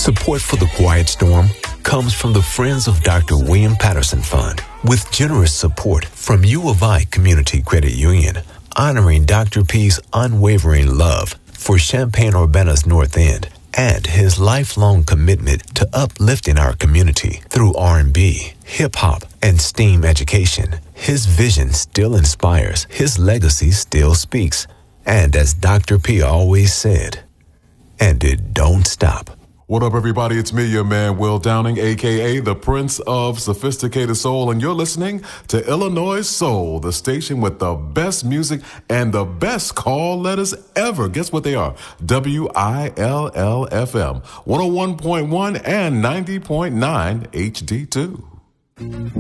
Support for the Quiet Storm comes from the Friends of Dr. William Patterson Fund, with generous support from U of I Community Credit Union, honoring Dr. P's unwavering love for Champaign-Urbana's North End and his lifelong commitment to uplifting our community through R&B, hip-hop, and STEAM education. His vision still inspires, his legacy still speaks, and as Dr. P always said, and it don't stop. What up, everybody? It's me, your man, Will Downing, a.k.a. the Prince of Sophisticated Soul, and you're listening to Illinois Soul, the station with the best music and the best call letters ever. Guess what they are? WILL-FM, 101.1 and 90.9 HD2.